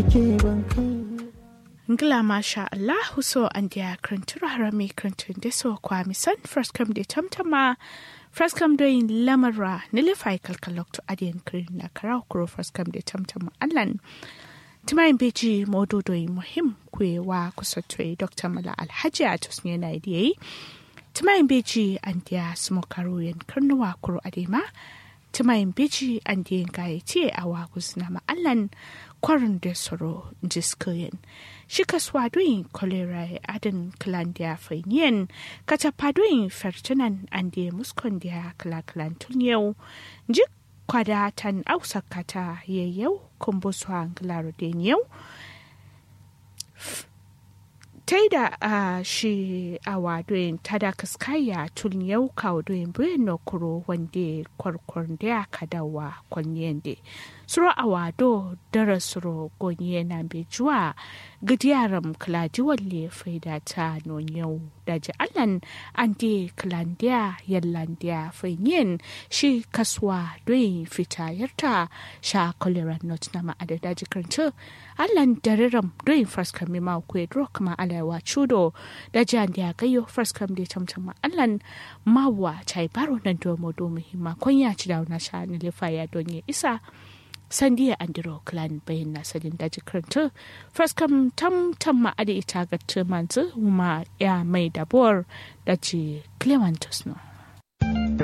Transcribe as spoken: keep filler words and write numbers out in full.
Ngla masha Allah so and ya krantura harami krantun deso kwa misan first come de tamtama first come doing lamara nilifai kalkalok to adian krin na karau kuro first come de tamtama allan timayin beji modo doing muhim kwe wa kusotwe Doctor Mala Alhaji atos ne na idiyai timayin beji and ya smokaru yan karnuwa kuro adema timayin beji and ya gayeti awa gusna ma allan kwarin da soro jiskoyin shi kaswa doyin kolera adin klandia fainiyan kata padoyin fertinan ande muskon dia klaklan tunyau ji kwada tan ausakata yeyau kumbuswa nglaro denyau taida a shi awa doyin tada kaskaya tunyau kawo doyin bueno kuro wande kwarkwarn da kadawa kwanyende suro awado dara suro gonye na bejuwa gidiyaram klaji walle faida ta nonyau daji alan ande klandia yallandia fayin shi kaswa doyin fitayarta sha kolera not na ma'ada daji karanta alan dariram doyin faskam ma kwe drok ma alawa chudo daji andia gayo faskam de tamtama alan mawa chai baro nan do modo muhimma konya ci dauna sha ne lefaya donye isa sandiya andiro clan bayan nasarin daji karanta first kam tam tam ma ade ita ga tumanzu ma ya mai dabor daji clementus no